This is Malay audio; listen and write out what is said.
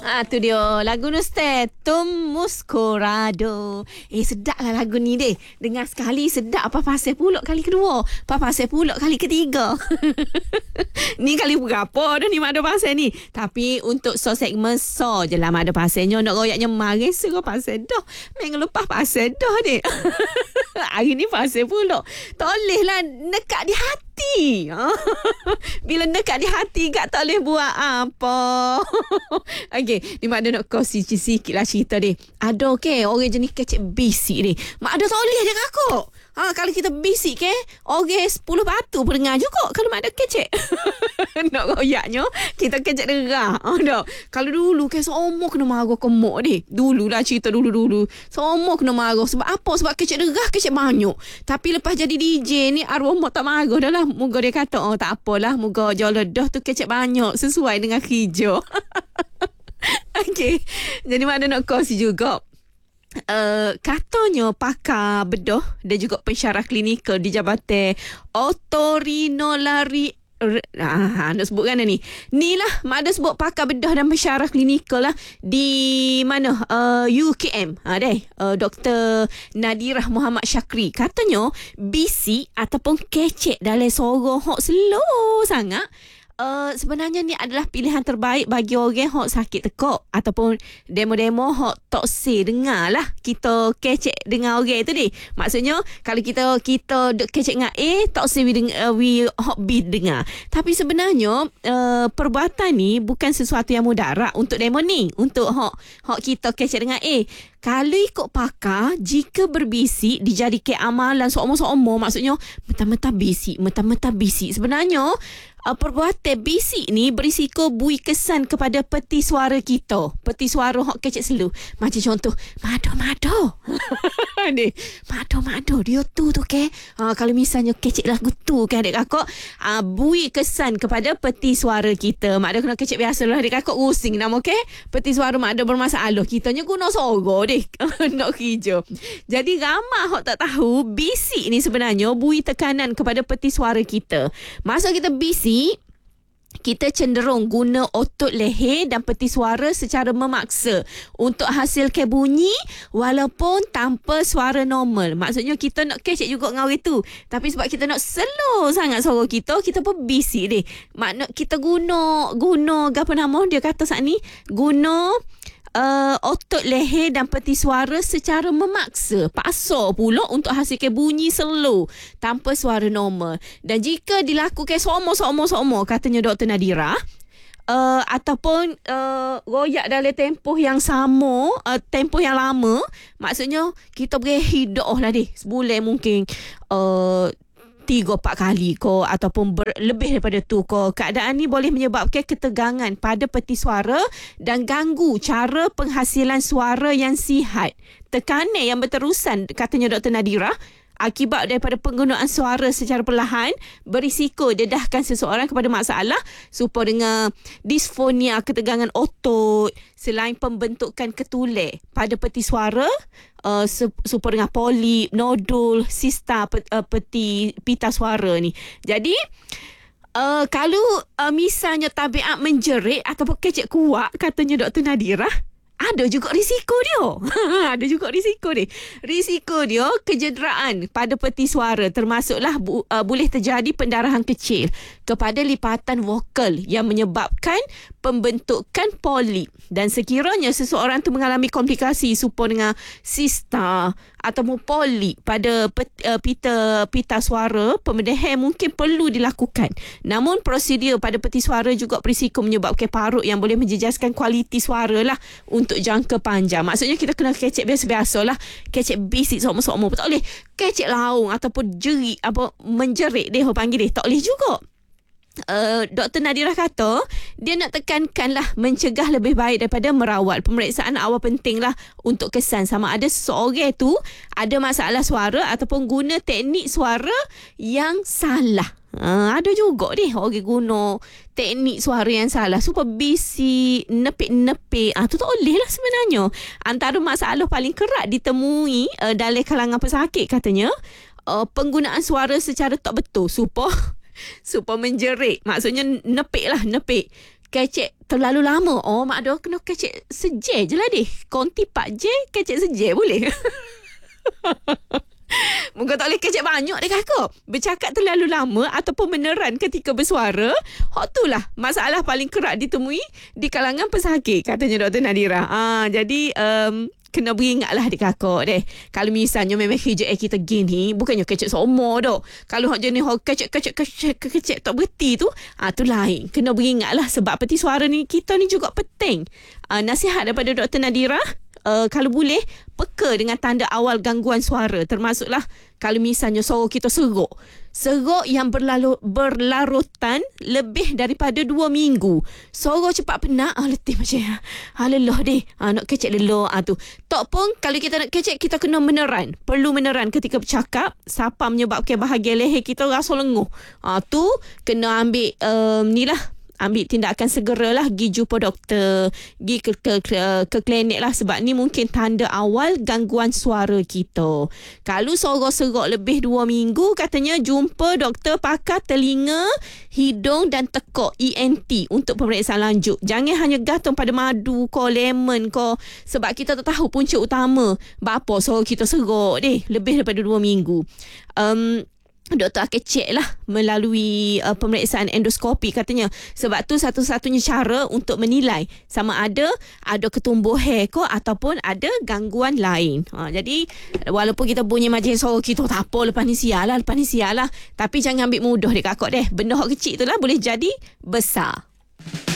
Tu dia lagu Tum Muscorado. Sedap lah lagu ni deh. Dengar sekali sedap. Apa pasal pulak kali kedua, apa pasal pulak kali ketiga. Ni kali berapa dah ni Mak Ada Pasal ni. Tapi untuk segmen je lah Mak Ada Pasalnya. Nak royaknya mari suruh pasal dah. Minggu lepas pasal dah deh. Hari ni pasal pulak. Toleh lah nekat di hati. Bila dekat di hati tak boleh buat apa. Okey, ni Mak Ada nak kongsi sikit lah cerita dia. Ada orang jenis kecek bisik ni. Mak Ada tak boleh dia kakak. Kalau kita bisik orang 10 batu pun dengar juga kalau Mak Ada kecek. Nak royaknya kita kecek derah. Kalau dulu seumur kena marah kemuk dia. Dululah cerita dulu. Seumur kena marah sebab apa? Sebab kecek derah, kecek banyak. Tapi lepas jadi DJ ni arwah mak tak marah dah lah. Moga dia kata tak apalah, moga jolodah tu kecek banyak sesuai dengan kerja. Okey. Jadi Mak Ada nak kongsi juga. Katanya pakar bedah dan juga pensyarah klinikal di Jabatan Otorinolaryngology. Nak sebut kan ni. Ni lah Mak Ada sebut pakar bedah dan pensyarah klinikal lah di mana UKM. Dr. Nadirah Muhammad Syakri. Katanya bisik ataupun kecek dalam suara hok slow sangat. Sebenarnya ni adalah pilihan terbaik bagi orang yang sakit tekak ataupun demo-demo hok tak se dengar lah kita kecek dengan orang tu deh. Maksudnya kalau kita duk kecek dengan tak se we hok B dengar. Tapi sebenarnya perbuatan ni bukan sesuatu yang mudarat untuk demo ni, untuk hok kita kecek dengan Kalau ikut pakar, jika berbisik dijadikan amalan seumur-seumur, maksudnya mentah-mentah bisik. Sebenarnya perbuatan bisik ni berisiko bui kesan kepada peti suara kita. Peti suara hok kecek selu. Macam contoh, Mado. Mado. Dia tu kalau misalnya kecek lagu tu adik kakak, bui kesan kepada peti suara kita. Mak Ada kena kecek biasalah adik kakak rusing nama peti suara Mak Ada bermasalah. Kitanya guna suara deh. Nak kerja. Jadi ramai hok tak tahu bisik ni sebenarnya bui tekanan kepada peti suara kita. Masa kita bisik, kita cenderung guna otot leher dan peti suara secara memaksa untuk hasilkan bunyi walaupun tanpa suara normal. Maksudnya kita nak kecek juga dengan orang tu. Tapi sebab kita nak slow sangat suara kita pun bisik deh. Makna kita guna apa nama dia kata saat ni? Guna otot leher dan peti suara secara memaksa. Paksa pula untuk hasilkan bunyi slow tanpa suara normal. Dan jika dilakukan seumur katanya Dr. Nadira, ataupun royak dalam tempoh yang sama, tempoh yang lama, maksudnya kita boleh hidup lah deh sebulan mungkin 3-4 kali ataupun lebih daripada tu keadaan ni boleh menyebabkan ketegangan pada peti suara dan ganggu cara penghasilan suara yang sihat. Tekanan yang berterusan katanya Dr. Nadira akibat daripada penggunaan suara secara perlahan berisiko dedahkan seseorang kepada masalah serupa dengan disfonia ketegangan otot selain pembentukan ketulek pada peti suara, serupa dengan polip, nodul, sista peti pita suara ni. Jadi kalau misalnya tabiat menjerit ataupun kecek kuat katanya Dr. Nadira, ada juga risiko dia. Risiko dia kecederaan pada peti suara, termasuklah boleh terjadi pendarahan kecil kepada lipatan vokal yang menyebabkan pembentukan polip. Dan sekiranya seseorang tu mengalami komplikasi serupa dengan sista ataupun polip pada pita suara, pembedahan mungkin perlu dilakukan. Namun prosedur pada peti suara juga berisiko menyebabkan parut yang boleh menjejaskan kualiti suara lah untuk jangka panjang. Maksudnya kita kena kecek biasa-biasa lah. Kecek bisik sok-sok. Tak boleh kecek laung ataupun jerit menjerit dia panggil dia. Tak boleh juga. Dr. Nadirah kata dia nak tekankanlah mencegah lebih baik daripada merawat. Pemeriksaan awal pentinglah untuk kesan sama ada seseorang tu ada masalah suara ataupun guna teknik suara yang salah. Ada juga orang guna teknik suara yang salah supaya bisik, nepik-nepik. Tu tak boleh lah sebenarnya. Antara masalah paling kerap ditemui dalam kalangan pesakit katanya penggunaan suara secara tak betul supaya menjerit. Maksudnya nepik. kecek terlalu lama. Oh, mak ada kena kecek sejam je lah deh. Konti 4 je, kecek sejam boleh. Muka tak boleh kecek banyak deh kakak. Bercakap terlalu lama ataupun meneran ketika bersuara, tu lah masalah paling kerap ditemui di kalangan pesakit, katanya Dr. Nadira. Jadi kena beringatlah adik kakak deh. Kalau misalnya memang hijau kita gini, bukannya kecek semua dah. Kalau hak jenis kecek tak berhenti tu, tu lain. Kena beringatlah sebab peti suara ni kita ni juga penting. Nasihat daripada Dr. Nadira, kalau boleh peka dengan tanda awal gangguan suara, termasuklah kalau misalnya suara kita serok yang berlarutan lebih daripada 2 minggu, suara cepat penat, letih macam lelah deh, nak kecek lelah tu. Tak pun kalau kita nak kecek, kita kena meneran, perlu meneran ketika bercakap. Siapa menyebabkan bahagian leher kita rasa lenguh, tu kena ambil ambil tindakan segeralah, pergi jumpa doktor, pergi ke klinik lah, sebab ni mungkin tanda awal gangguan suara kita. Kalau suara serok lebih 2 minggu, katanya jumpa doktor pakar telinga, hidung dan tekak ENT untuk pemeriksaan lanjut. Jangan hanya gantung pada madu ko, lemon ko, sebab kita tak tahu punca utama bapa suara kita serok deh lebih daripada 2 minggu. Doktor akan cek lah melalui pemeriksaan endoskopi, katanya. Sebab tu satu-satunya cara untuk menilai sama ada ketumbuhan ko ataupun ada gangguan lain. Jadi walaupun kita bunyi macam suara kita tak apa, lepas ni sial lah. Tapi jangan ambil mudah dek kakak deh. Benda hak kecil tu lah boleh jadi besar.